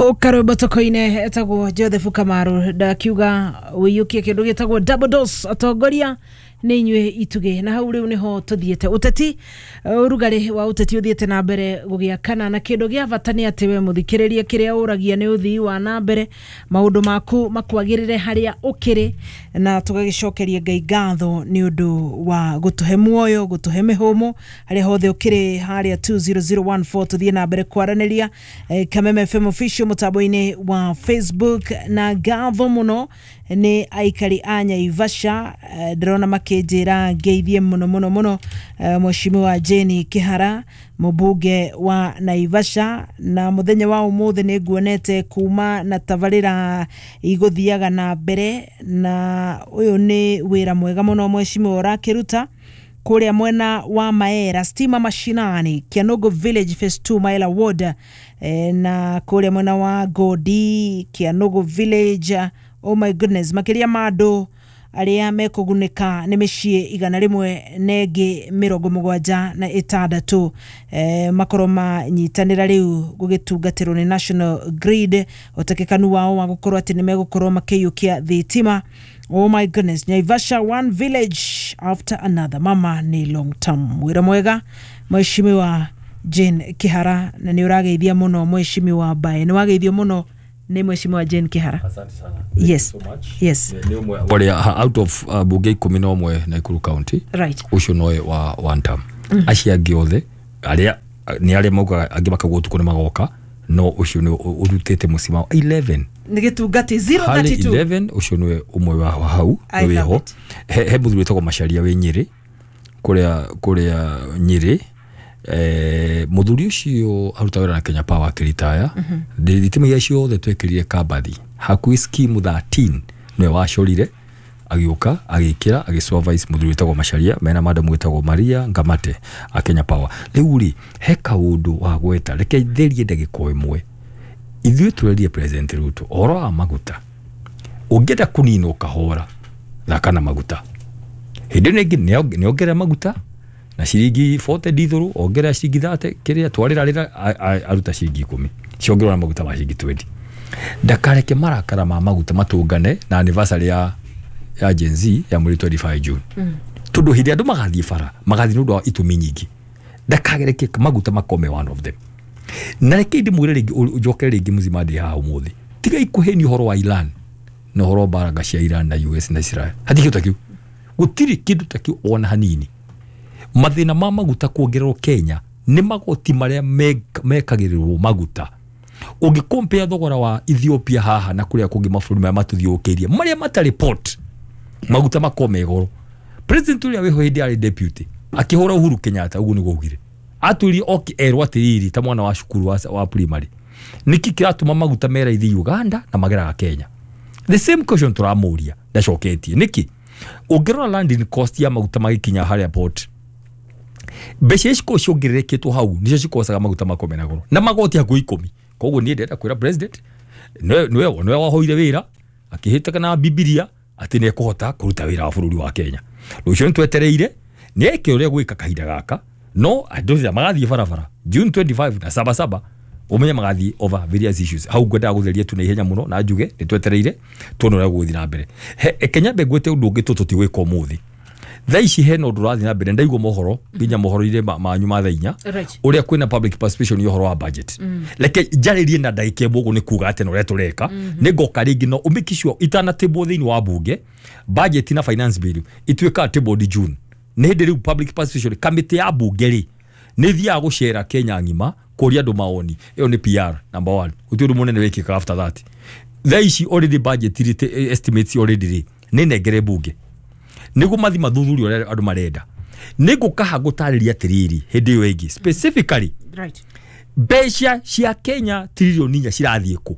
Ukarumba tokoine etagwo Joseph Kamaru ndakiuga wiyukie kindu gitagwo double dose atongoria ni inywe ituge na hau riu niho tuthiete uteti urugari wa uteti uthiete na mbere gugia kana na kindu gia vatani ati we muthikiriria kiria uragia ni uthii wa na mbere maundu maku makwagirire haria ukiri na tugagicokeria Ngai ngatho ni undu wa gutuhe muoyo gutuhe mihumo haria hothe ukiri haria 20014 tuthie na mbere kwaraniria Kameme FM official mutaboine wa Facebook na ngatho muno ni aikari anya Ivasha drona makejera geithie muno mheshimiwa Jane Kihara mubuge wa Naivasha na muthenya wa umuthe ni nguonete kuma na tavarira iguthiaga na mbere na uyu ni wira mwega muno mheshimiwa rakiruta kuria mwena wa Maera stima mashinani Kianogo village phase 2 Maela ward na kuria mwena wa Godi Kianogo village. Oh my goodness, makiria mado aria mekugunika ni mishie igana rimwe negi 76 makoroma nyitanira riu gugitungatirwo ni National Grid otekekanu wao wa gukorwo ati ni megukorwo makiyukia thitima. Oh my goodness, Naivasha one village after another. Mama ni long term wira mwega mheshimiwa Jane Kihara na ni urageithia muno mheshimiwa Bae ni wageithio muno ni mheshimiwa Jane Kihara. Asante sana. Yes. So much. Yes. Out of Bungei 11 Nakuru County. Right. Ucio noe wa one term. Acia giothe aria ni aria mauga angibaka gutuko ni magoka no ucio ni urutete musima 11. Nigitungati 032. 11 ucio ni umwe wa hau weho. He muthuri toko Macharia we Nyeri. Kuria Nyeri. Muthuri ucio aruta wira na Kenya Power akiritaya thitima yacio the twekirire kabathi hakui scheme 13 no washorire agiuka agikira agisupervise muthuri tagwo Macharia mena madam wetagwo Maria Ngamate a Kenya Power riuri he kaundu wa gweta reke therie ndagiko imwe ithuĩ turerie president Ruto oro wa maguta ungeda kunino ukahora na kana maguta hindi ningi niongera maguta na shiringi 40 dithuru ongera shiringi 30 kiria twarira rira aruta shiringi 10 ciongerwa na maguta ma shiringi 20 ndakareke marakara ma maguta matungane na anniversary ya Gen Z ya mweri 25 June tundu hindi andu magathie bara magathie nundu wa itumi nyingi ndakagereke maguta makome one of them na reke ndi mwire ringi ujokere ringi muzima ndi ha umuthi tiga ikuheni horo wa Iran na horo baranga cia Iran na US na Israel hatikio takiu gutiri kindu takiu ona hanini mathina ma maguta kuongererwo Kenya ni magoti maria mekagirirwo maguta ungicompare thogora wa Ethiopia haha na kuria kungi mabũrũri ma matuthiũkĩrie maria mata report maguta makome goro president uria weho hindi ari deputy akihora Uhuru Kenyatta ugu ni gugire aturi erwa tiriri ta mwana wa cukuru wa primary niki kiratuma maguta mera ithi Uganda na magera Kenya the same question turamuria ndacoketie niki ungerora landing cost ya maguta magikinya haria port beshesh ko shongereketo hau nicio cikosaga maguta makomena goro na magoti haku 10 koguo ni ndenda kwira president nwe wahoire wira akihitaka na Biblia ati ne kuhota kuruta wira wa bururi wa Kenya rucio ntwetereire ni eke uria gwika kahinda gaka no adothia magathie barabara June 25 na 77 umenya magathie over various issues hau gwenda gutheria tu na ihenya muno na njuge ni twetereire tuonora guthi na mbere Kenya begwete undu ungi tuti gwika umuthi thaici he no ndurathi na mbere ndaigwo mohoro binya mohoro ire manyu mathainya uria kwina public participation yohoro wa budget leke jaririe na ndaike bogo ni kuga ate no retureka ni ngoka ringi no umikishwo itana table thini wa bunge budget na finance bill itweka table di June ni hindi riu public participation committee ya bunge ri ni thia gushera Kenya ngima kuria andu maoni iyo ni PR number 1 utiu munene wekika after that thaici already budget estimates already ri ni negere bunge nigo mathi mathuthurio ore andu marenda nigo kaha gutariria tiriri hindi yo ingi specifically right besha cia Kenya trillion nya cirathie ku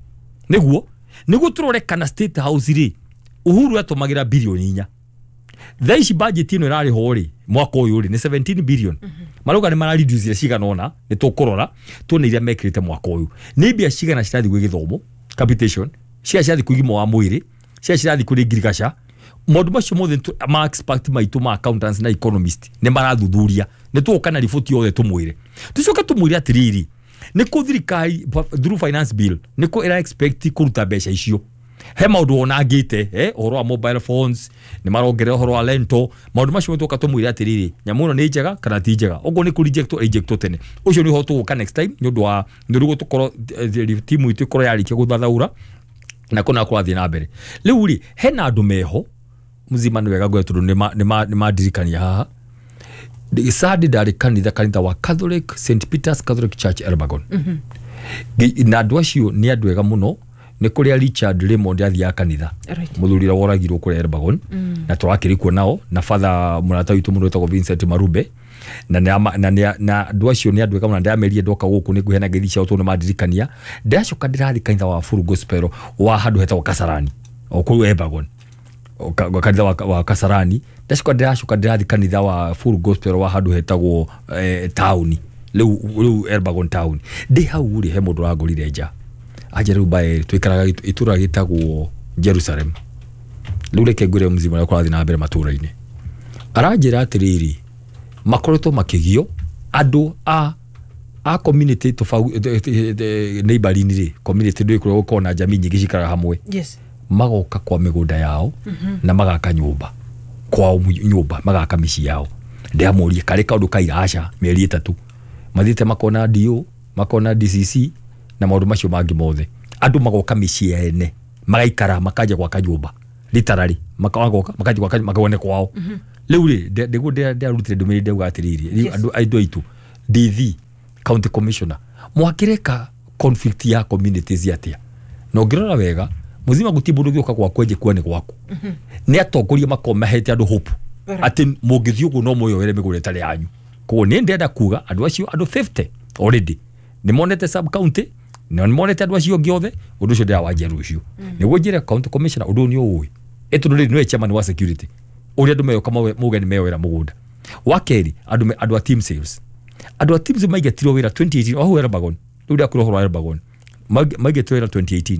nigo turore kana state house ri Uhuru atumagira bilioni nya thaici budget ino irari hori mwaka uyu ri ni 17 billion maruga ni mara reduce cigana ona ni tukurora tuone iria mekirite mwaka uyu ni bia cigana cirathi gwi githomo capitation cirathi kuigimo wa mwiri cirathi kuri ngirigasha modu macio mothe ma expert maitu ma accountants na economist ne marathuthuria ne tuoka na riboti yothe tumwire tucoka tumwire atiriri niko thirikari through finance bill niko ira expect kuruta mbeca icio he maundu ona ngite horo wa mobile phones ni marongere horo wa lento maundu macio mtoka tumwira atiriri nyamuno ni njega kana ti njega ugo ni ku reject tene ucio ni ho tuguka next time nyondo wa ndurugo tukoro timu itu ikoro yarikia guthathaura na kuna kwathi na mbere riu ri hena andu meho muzima ni wega gwetu ni madirikania haha Sadi ndari kanitha wa Catholic St Peter's Catholic Church Elbagon na andu acio ni andu ega muno ni kuria Richard Raymond athia kanitha muthurira woragirwo kuria Elbagon na turakiri kuo nao na father murata witu mundu wetagwo Vincent Marube na andu acio ni andu ega muno ndamerie ndoka guku ni guhena ngethi cia utu ni madirikania ndacoka ndirathi kanitha wa Full Gospel wa handu hetagwo Kasarani okuru Elbagon kanitha wa Kasarani ndacoka ndirathi kanitha wa Full Gospel wa handu hetagwo town riu Elbagon town ndi hau ri he mundu ragurire nja ajeru bae twikaraga itura gitagwo Jerusalem riu reke ngure muzima na kwathi na mbere matura-ini aranjira atiriri makoretwo makigio andu a community neighboring ri community ndu ikoro gukona jamii nyingi cikaraga hamwe yes magoka kwa migunda yao na magaka nyumba kwa nyumba magaka mici yao ndiamurie kare kaundu kairaca mieri 3 mathite makona dio makona DCC na maundu macio mangi mothe andu magoka mici ene magaikara makaja kwa kanyumba literally makagoka makaja kwa makawone kwao riu ri ndego ndarutire ndumiri ndauga atiriri andu aitu DV county commissioner mwakireka conflict ya communities yatia no ngirora wega muzima gutimbu gioka kwa kwenje kuone gwaku ni atongoria makomahete andu hope ati mugithio guno moyo were migure tare yanyu ko ni ndenda kuga andu acio andu 50 already ni monete sub county ni monete andu acio giothe undu cio ndia wajia rucio ni gujire county commissioner undu ni uwi etu ri ni chairman wa security uri andu meyo kama mugeni meyo wera mugunda wakeri andu a team sales andu a teams maigetirwo wira 2018 oho Elbagon ndu ndia kurohoro Elbagon maigetirwo wira 2018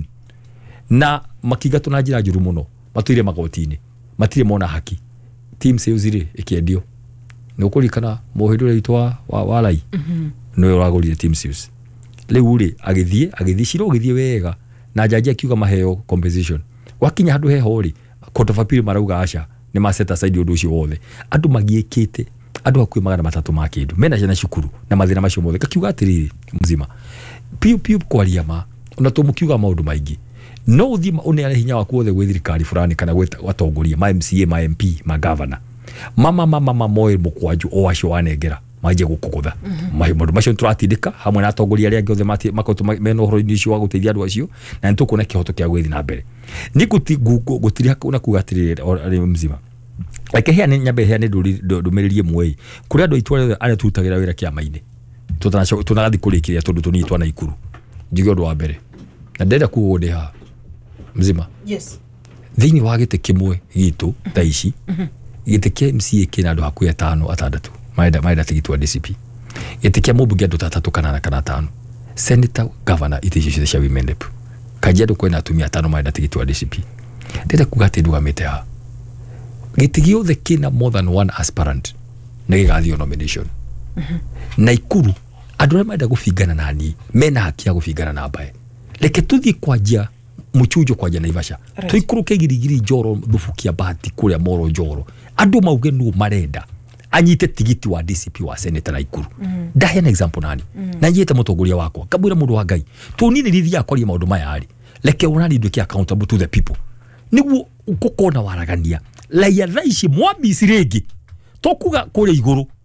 na makigatwo na njira njuru muno matuire magotini matire mona haki team sales ri ikiendio ni ukurikana muhindure itwa wa lai no uragurire team sales riu ri agithie ciro githie wega na jaji akiuga maheo compensation wakinya handu heho ri court of appeal marauga aca ni ma set aside undu ucio wothe andu magiekite andu akui magana 3 ma kindu mena jana shukuru na mathina macio mothe kakiuga atiriri muzima piu kwaria ma ona tumukiuga maundu maingi no uthima une hinya waku wothe gwe thirikari fulani kana watongoria ma MCA ma MP ma governor mama moe mukwanju o acio wanengera maje gukugutha maundu macio turatindika hamwe na atongoria aria giothe makotu meno horo-ini icio wa guteithia andu acio na ntukuna kihoto kia gwithi na mbere ni gutiri hakuna kuga atiriri mzima like hea ni nyambe hea ni ndumiririe mwei kuri andu itware aria tutagira wira kiama-ini tunagathi kurikiria tondu tunitwa na ikuru njige undu wa mbere na ndenda kugo ndi ha mzima yes thini wa gite kimwe gitu taici gite kia MCA kina andu hakuya 5-6 maida tigitwa DCP gite kia mubunge andu 3 kana 5 senator governor itici cia women rep kajiado kwena atumia 5 maida tigitwa DCP ndenda kugate nduga mete ha gite giothe kina more than one aspirant na gigathio nomination na ikuru andu maida gufingana nani mena haki ya gufingana na bae leke tuthi kwajia muchujo kwaja na Ivasha tuikuruke girigiri Njoro thufukia bahati kuria Moro Njoro andu mauge nu marenda anyite tigiti wa DCP wa senator na ikuru ndahe na example nani na nyite mutongoria wakwa kabura mundu wa Ngai tunini rithia akori maundu maya ari leke unani nduke accountable to the people niguo ukukona waragania laia thaici mwambi siregi tokuga kuri iguru